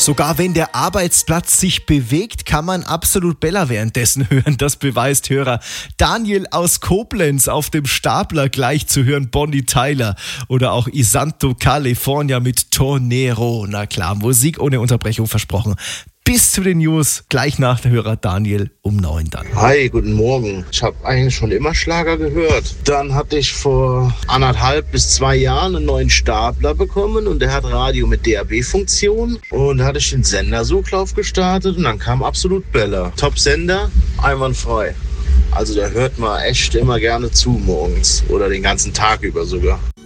Sogar wenn der Arbeitsplatz sich bewegt, kann man absolut Bella währenddessen hören. Das beweist Hörer Daniel aus Koblenz auf dem Stapler gleich zu hören. Bonnie Tyler oder auch Isanto California mit Tornero. Na klar, Musik ohne Unterbrechung versprochen. Bis zu den News, gleich nach der Hörer Daniel um 9 dann. Hi, guten Morgen. Ich habe eigentlich schon immer Schlager gehört. Dann hatte ich vor 1,5 bis 2 Jahren einen neuen Stapler bekommen und der hat Radio mit DAB-Funktion. Und da hatte ich den Sendersuchlauf gestartet und dann kam Absolut Bella. Top-Sender, einwandfrei. Also da hört man echt immer gerne zu morgens oder den ganzen Tag über sogar.